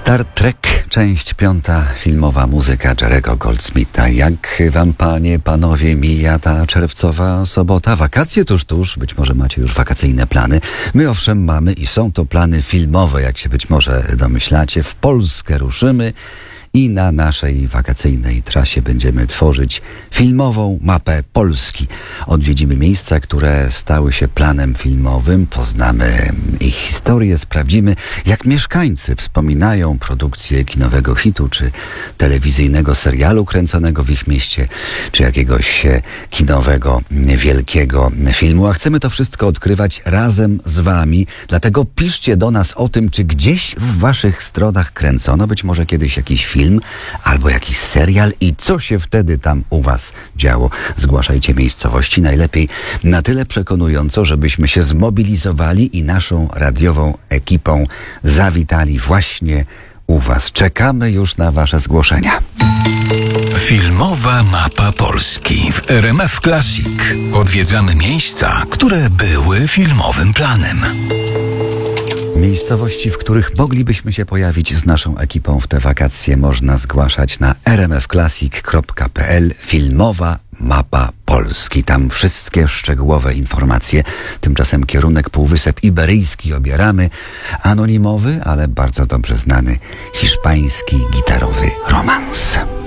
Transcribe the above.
Star Trek, część 5, filmowa muzyka Jerry'ego Goldsmitha. Jak wam, panie, panowie, mija ta czerwcowa sobota? Wakacje tuż, być może macie już wakacyjne plany. My owszem mamy i są to plany filmowe, jak się być może domyślacie. W Polskę ruszymy i na naszej wakacyjnej trasie będziemy tworzyć filmową mapę Polski. Odwiedzimy miejsca, które stały się planem filmowym, poznamy ich historię, sprawdzimy, jak mieszkańcy wspominają produkcję kinowego hitu, czy telewizyjnego serialu kręconego w ich mieście, czy jakiegoś kinowego, wielkiego filmu. A chcemy to wszystko odkrywać razem z wami, dlatego piszcie do nas o tym, czy gdzieś w waszych stronach kręcono być może kiedyś jakiś film albo jakiś serial i co się wtedy tam u was działo. Zgłaszajcie miejscowości, najlepiej na tyle przekonująco, żebyśmy się zmobilizowali i naszą radiową ekipą zawitali właśnie u was. Czekamy już na wasze zgłoszenia. Filmowa mapa Polski w RMF Classic. Odwiedzamy miejsca, które były filmowym planem. Miejscowości, w których moglibyśmy się pojawić z naszą ekipą w te wakacje, można zgłaszać na rmfclassic.pl. Filmowa mapa Polski. Tam wszystkie szczegółowe informacje. Tymczasem kierunek Półwysep Iberyjski obieramy. Anonimowy, ale bardzo dobrze znany hiszpański gitarowy romans.